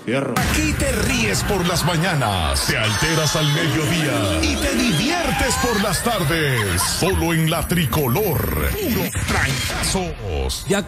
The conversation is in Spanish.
Fierro. Aquí te ríes por las mañanas, te alteras al mediodía y te diviertes por las tardes. Solo en la Tricolor. Puro trancazos.